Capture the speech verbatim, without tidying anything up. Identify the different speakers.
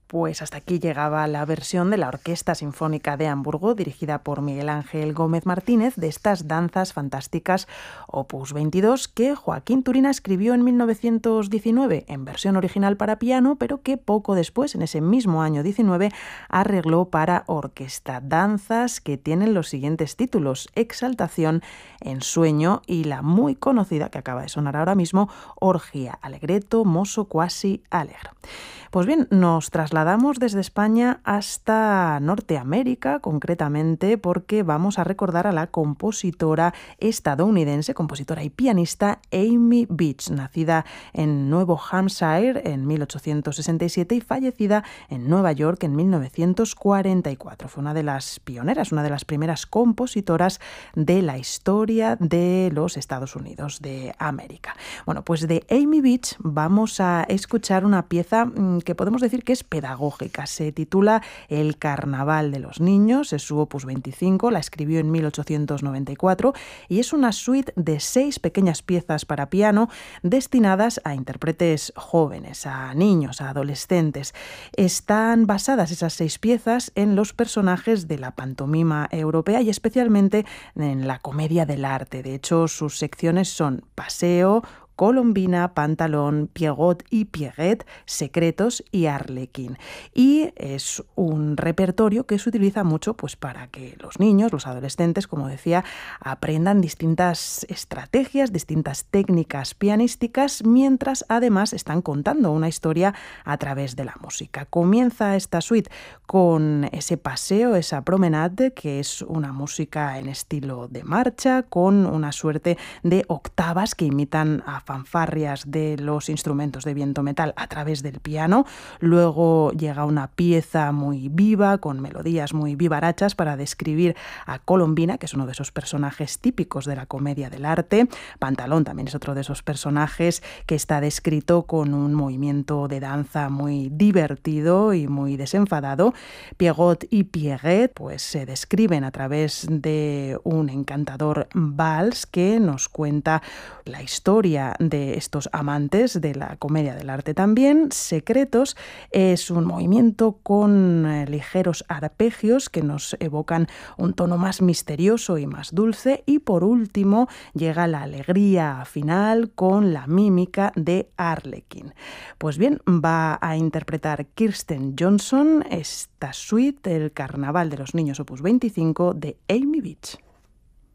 Speaker 1: Pues hasta aquí llegaba la versión de la Orquesta Sinfónica de Hamburgo, dirigida por Miguel Ángel Gómez Martínez, de estas danzas fantásticas opus veintidós que Joaquín Turina escribió en mil novecientos diecinueve en versión original para piano, pero que poco después, en ese mismo año diecinueve, arregló para orquesta. Danzas que tienen los siguientes títulos: Exaltación, Ensueño y la muy conocida, que acaba de sonar ahora mismo, Orgia, Allegretto, Mosso quasi allegro. Pues bien, nos trasladamos desde España hasta Norteamérica, concretamente porque vamos a recordar a la compositora estadounidense, compositora y pianista Amy Beach, nacida en Nuevo Hampshire en mil ochocientos sesenta y siete y fallecida en Nueva York en mil novecientos cuarenta y cuatro. Fue una de las pioneras, una de las primeras compositoras de la historia de los Estados Unidos de América. Bueno, pues de Amy Beach vamos a escuchar una pieza que podemos decir que es pedagógica. Se titula El Carnaval de los Niños, es su opus veinticinco, la escribió en mil ochocientos noventa y cuatro y es una suite de seis pequeñas piezas para piano destinadas a intérpretes jóvenes, a niños, a adolescentes. Están basadas esas seis piezas en los personajes de la pantomima europea y especialmente en la comedia del arte. De hecho, sus secciones son Paseo, Colombina, Pantalón, Pierrot y Pierrette, Secretos y Arlequín. Y es un repertorio que se utiliza mucho pues, para que los niños, los adolescentes, como decía, aprendan distintas estrategias, distintas técnicas pianísticas, mientras además están contando una historia a través de la música. Comienza esta suite con ese paseo, esa promenade, que es una música en estilo de marcha, con una suerte de octavas que imitan a fanfarrias de los instrumentos de viento metal a través del piano. Luego llega una pieza muy viva, con melodías muy vivarachas para describir a Colombina, que es uno de esos personajes típicos de la comedia del arte. Pantalón también es otro de esos personajes que está descrito con un movimiento de danza muy divertido y muy desenfadado. Pierrot y Pierrette pues se describen a través de un encantador vals que nos cuenta la historia de estos amantes de la comedia del arte también. Secretos es un movimiento con eh, ligeros arpegios que nos evocan un tono más misterioso y más dulce. Y por último llega la alegría final con la mímica de Arlequín. Pues bien, va a interpretar Kirsten Johnson esta suite, El Carnaval de los Niños opus veinticinco de Amy Beach.